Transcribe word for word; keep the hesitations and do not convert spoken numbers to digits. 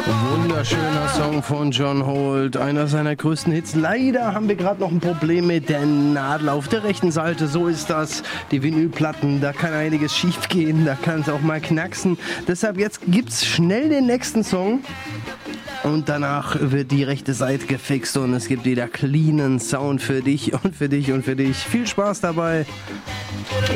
Wunderschöner Song von John Holt, einer seiner größten Hits. Leider haben wir gerade noch ein Problem mit der Nadel auf der rechten Seite. So ist das. Die Vinylplatten, da kann einiges schief gehen, da kann es auch mal knacksen. Deshalb jetzt gibt's schnell den nächsten Song. Und danach wird die rechte Seite gefixt und es gibt wieder cleanen Sound für dich und für dich und für dich. Viel Spaß dabei.